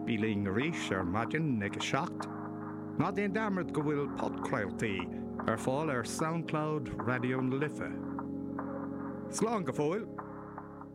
Bíling ríis maidin ag seacht. Ná déon damart go bhfuil podcrailtaí fáil SoundCloud Radio na Lifa. Slán go fóil.